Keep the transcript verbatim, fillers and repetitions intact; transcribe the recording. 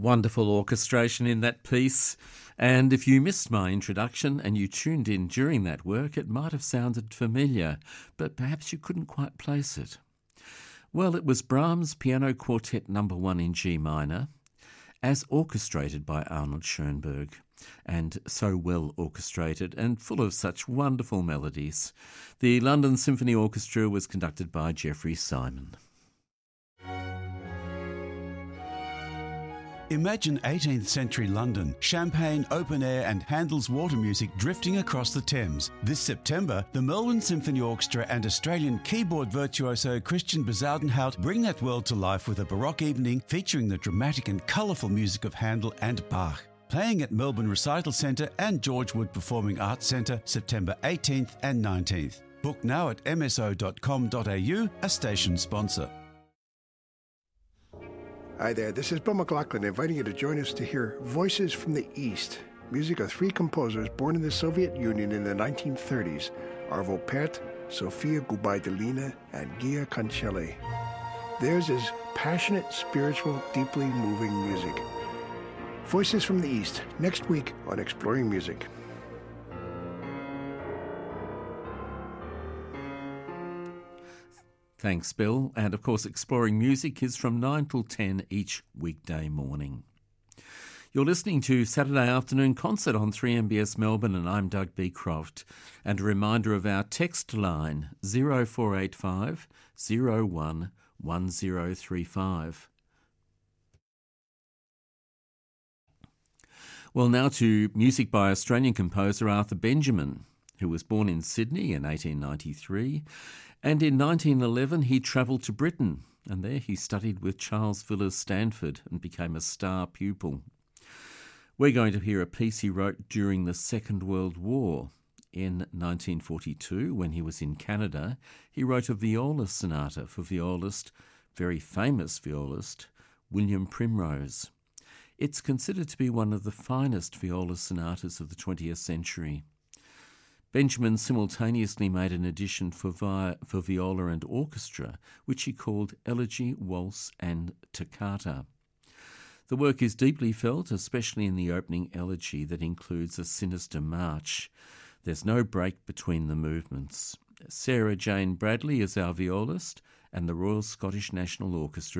Wonderful orchestration in that piece. And if you missed my introduction and you tuned in during that work, it might have sounded familiar, but perhaps you couldn't quite place it. Well, it was Brahms' Piano Quartet number one in G minor, as orchestrated by Arnold Schoenberg, and so well orchestrated and full of such wonderful melodies. The London Symphony Orchestra was conducted by Jeffrey Simon. Imagine eighteenth century London, champagne, open air and Handel's water music drifting across the Thames. This September, the Melbourne Symphony Orchestra and Australian keyboard virtuoso Christian Bezuidenhout bring that world to life with a Baroque evening featuring the dramatic and colourful music of Handel and Bach. Playing at Melbourne Recital Centre and George Wood Performing Arts Centre September eighteenth and nineteenth. Book now at m s o dot com dot a u, a station sponsor. Hi there, this is Bill McLaughlin inviting you to join us to hear Voices from the East, music of three composers born in the Soviet Union in the nineteen thirties, Arvo Pärt, Sofia Gubaidulina, and Gia Cancelli. Theirs is passionate, spiritual, deeply moving music. Voices from the East, next week on Exploring Music. Thanks, Bill. And of course, Exploring Music is from nine till ten each weekday morning. You're listening to Saturday Afternoon Concert on three M B S Melbourne, and I'm Doug Beecroft. And a reminder of our text line, zero four eight five, zero one, one zero three five. Well, now to music by Australian composer Arthur Benjamin, who was born in Sydney in eighteen ninety-three, and in nineteen eleven he travelled to Britain, and there he studied with Charles Villiers Stanford and became a star pupil. We're going to hear a piece he wrote during the Second World War. In nineteen forty-two, when he was in Canada, he wrote a viola sonata for violist, very famous violist, William Primrose. It's considered to be one of the finest viola sonatas of the twentieth century. Benjamin simultaneously made an edition for, vi- for viola and orchestra, which he called Elegy, Waltz and Toccata. The work is deeply felt, especially in the opening elegy that includes a sinister march. There's no break between the movements. Sarah Jane Bradley is our violist, and the Royal Scottish National Orchestra